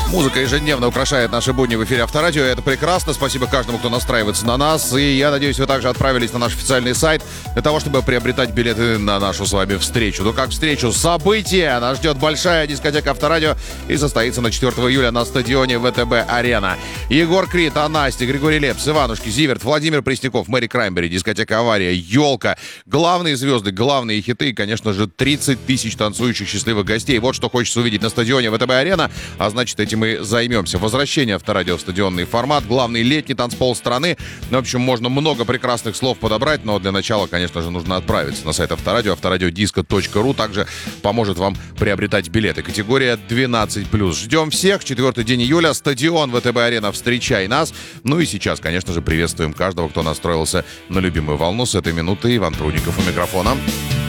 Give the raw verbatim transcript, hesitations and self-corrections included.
Музыка ежедневно украшает наши будни в эфире Авторадио. Это прекрасно. Спасибо каждому, кто настраивается на нас. И я надеюсь, вы также отправились на наш официальный сайт для того, чтобы приобретать билеты на нашу с вами встречу. Ну как встречу? Событие! Нас ждет большая дискотека Авторадио и состоится на четвёртого июля на стадионе ВТБ-Арена. Егор Крид, Анастя, Григорий Лепс, Иванушки, Зиверт, Владимир Пресняков, Мэри Краймбери, дискотека «Авария», «Елка». Главные звезды, главные хиты и, конечно же, тридцать тысяч танцующих счастливых гостей. Вот что хочется увидеть на стадионе ВТБ-Арена. А значит, этим мы займемся. Возвращение Авторадио в стадионный формат, главный летний танцпол страны. В общем, можно много прекрасных слов подобрать, но для начала, конечно же, нужно отправиться на сайт Авторадио, авторадиодиско точка ру. Также поможет вам приобретать билеты. Категория двенадцать плюс. Ждем всех. Четвертый день июля. Стадион ВТБ-Арена. Встречай нас. Ну и сейчас, конечно же, приветствуем каждого, кто настроился на любимую волну. С этой минуты Иван Прудников у микрофона.